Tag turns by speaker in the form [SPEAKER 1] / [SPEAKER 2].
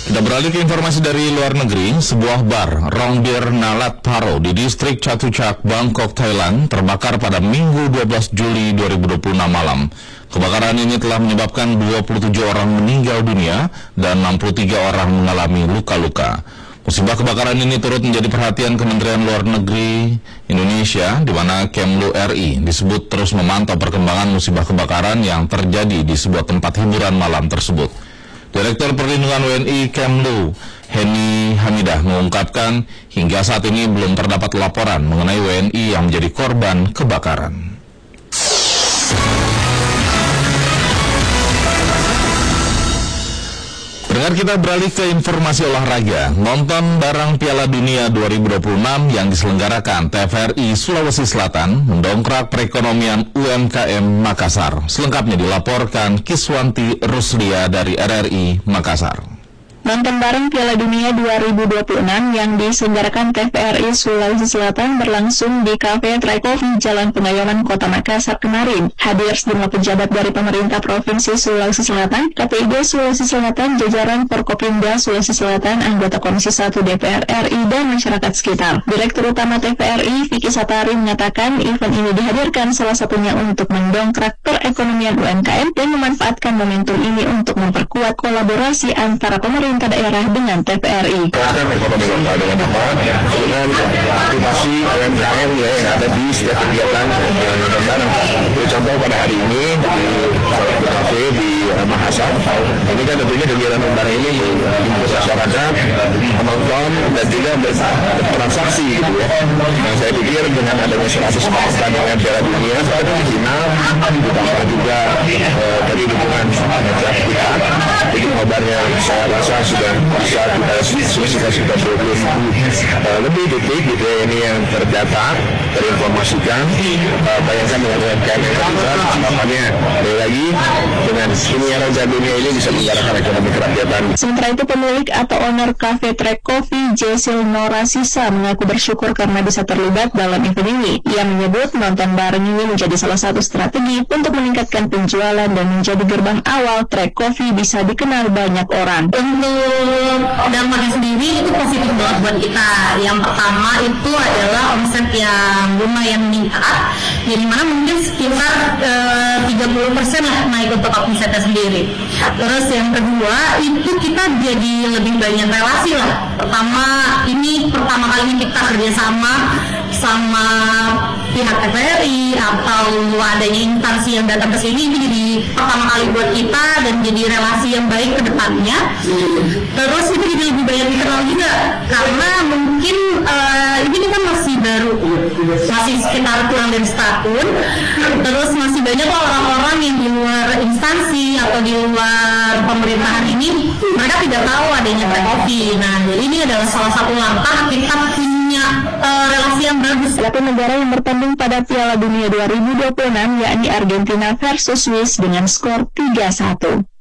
[SPEAKER 1] Kita beralih ke informasi dari luar negeri. Sebuah bar, Rongbir Nalat Paro di distrik Chatuchak, Bangkok, Thailand terbakar pada Minggu 12 Juli 2026 malam. Kebakaran ini telah menyebabkan 27 orang meninggal dunia dan 63 orang mengalami luka-luka. Musibah kebakaran ini turut menjadi perhatian Kementerian Luar Negeri Indonesia, di mana Kemlu RI disebut terus memantau perkembangan musibah kebakaran yang terjadi di sebuah tempat hiburan malam tersebut. Direktur Perlindungan WNI Kemlu, Heni Hamidah, mengungkapkan hingga saat ini belum terdapat laporan mengenai WNI yang menjadi korban kebakaran. Pendengar, kita beralih ke informasi olahraga. Nonton bareng Piala Dunia 2026 yang diselenggarakan TVRI Sulawesi Selatan mendongkrak perekonomian UMKM Makassar. Selengkapnya dilaporkan Kiswanti Ruslia dari RRI Makassar.
[SPEAKER 2] Nonton bareng Piala Dunia 2026 yang diselenggarakan TVRI Sulawesi Selatan berlangsung di Cafe Tray Coffee Jalan Pengayoman Kota Makassar kemarin. Hadir sejumlah pejabat dari pemerintah Provinsi Sulawesi Selatan, KPID Sulawesi Selatan, jajaran Forkopimda Sulawesi Selatan, anggota Komisi 1 DPR RI, dan masyarakat sekitar. Direktur Utama TVRI, Vicky Satari, mengatakan event ini dihadirkan salah satunya untuk mendongkrak perekonomian UMKM dan memanfaatkan momentum ini untuk memperkuat kolaborasi antara pemerintah daerah dengan TVRI.
[SPEAKER 3] Ekonomi lokal dengan apa? Dengan aktivasi UMKM yang ada di setiap kegiatan contoh pada hari ini di kafe di Makassar. Ini kan tentunya kegiatan barang ini masyarakat menonton dan juga bertransaksi gitu ya. Nah, saya pikir dengan adanya 100 pertandingan Piala Dunia seperti di final ditambah juga dari dukungan kita, jadi kabarnya saya rasa sudah bisa sudah 20 lebih detik gitu ya, ini yang terdata terinformasikan. Bayangkan dengan UMKM yang besar, harapannya lagi dengan penyiaran dunia ini bisa menggerakkan ekonomi kerakyatan.
[SPEAKER 2] Sementara itu, pemilik atau owner Cafe Tray Coffee, Jesil Nora Sisa, mengaku bersyukur karena bisa terlibat dalam event ini. Ia menyebut nonton bareng ini menjadi salah satu strategi untuk meningkatkan penjualan dan menjadi gerbang awal Tray Coffee bisa dikenal banyak orang.
[SPEAKER 4] Untuk dampaknya sendiri itu positif banget buat kita. Yang pertama itu adalah omset yang lumayan meningkat, jadi mana mungkin sekitar 30% lah naik untuk omsetnya sendiri. Terus yang kedua itu kita jadi lebih banyak relasi lah. Pertama kali kita kerjasama sama pihak TVRI atau adanya instansi yang datang ke sini, itu jadi pertama kali buat kita dan jadi relasi yang baik ke depannya. Terus itu jadi lebih banyak dikenal juga karena mungkin ini kita masih baru, masih sekitar kurang dari setahun. Terus masih banyak orang-orang yang di luar instansi atau di luar pemerintahan ini, mereka tidak tahu adanya Tray Coffee. Nah, jadi ini adalah salah satu langkah kita punya relasi yang bagus.
[SPEAKER 2] Satu negara yang bertanding pada Piala Dunia 2026 yakni Argentina versus Swiss dengan skor 3-1.